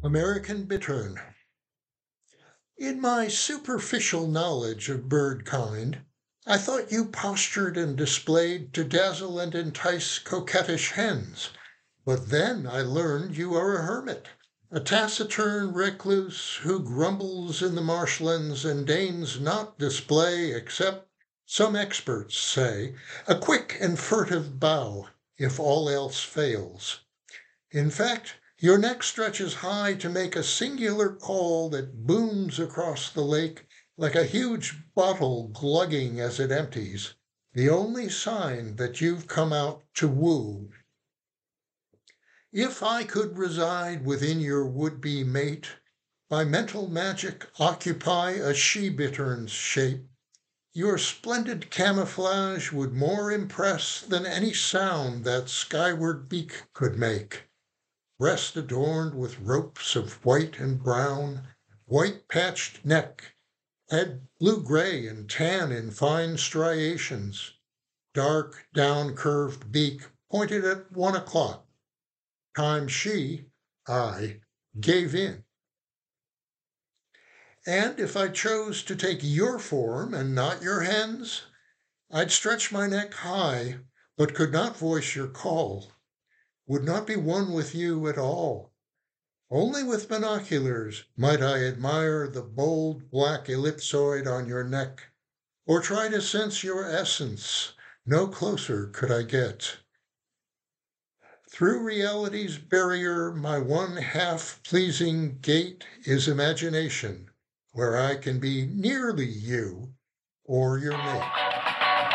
American bittern. In my superficial knowledge of bird kind, I thought you postured and displayed to dazzle and entice coquettish hens. But then I learned you are a hermit, a taciturn recluse who grumbles in the marshlands and deigns not display, except, some experts say, a quick and furtive bow, if all else fails. In fact, your neck stretches high to make a singular call that booms across the lake like a huge bottle glugging as it empties, the only sign that you've come out to woo. If I could reside within your would-be mate, by mental magic occupy a she-bittern's shape, your splendid camouflage would more impress than any sound that skyward beak could make. Breast adorned with ropes of white and brown, white patched neck, head blue-gray and tan in fine striations, dark down-curved beak pointed at 1 o'clock, time I, gave in. And if I chose to take your form and not your hen's, I'd stretch my neck high, but could not voice your call, would not be one with you at all. Only with binoculars might I admire the bold black ellipsoid on your neck, or try to sense your essence. No closer could I get. Through reality's barrier, my one half pleasing gate is imagination, where I can be nearly you or your mate.